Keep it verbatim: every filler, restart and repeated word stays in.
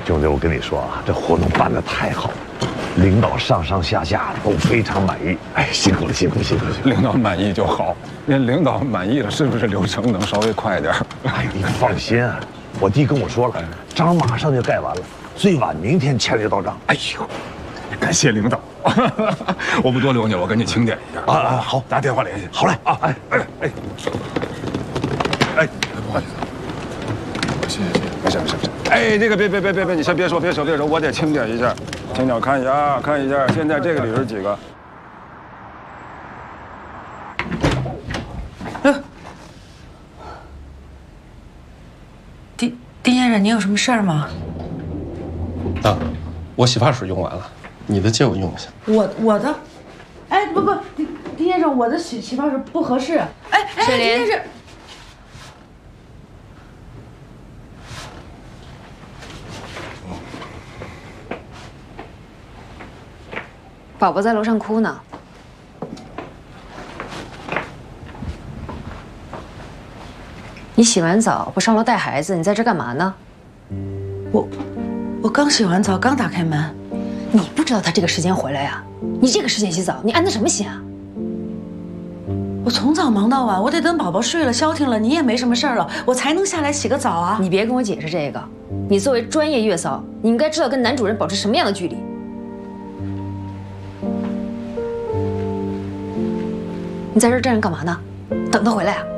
兄弟，我跟你说啊，这活动办得太好了，领导上上下下都非常满意。哎，辛苦了，辛苦，辛苦，辛苦。 领导满意就好，连领导满意了，是不是流程能稍微快点？ 哎，你放心啊，我弟跟我说了，章马上就盖完了，最晚明天签就到账。 哎呦，感谢领导，我不多留你，我跟你清点一下。 啊啊，好， 打电话联系。 好嘞啊，哎哎哎， 哎，不好意思，谢谢谢谢，没事没事没事。哎，这个别别别别别，你先别说别说别说，我得清点一下，清点看一下啊，看一下现在这个里是几个。 呃，丁丁先生，你有什么事儿吗？ 啊，我洗发水用完了，你的借我用一下。 我我的，哎不不，丁丁先生，我的洗洗发水不合适。哎哎，丁先生。 宝宝在楼上哭呢。你洗完澡不上楼带孩子，你在这干嘛呢？ 我我刚洗完澡，刚打开门。 你不知道他这个时间回来呀？你这个时间洗澡，你安的什么心啊？ 我从早忙到晚，我得等宝宝睡了消停了，你也没什么事儿了，我才能下来洗个澡啊。 你别跟我解释这个，你作为专业月嫂，你应该知道跟男主人保持什么样的距离。你在这站着干嘛呢？等他回来啊！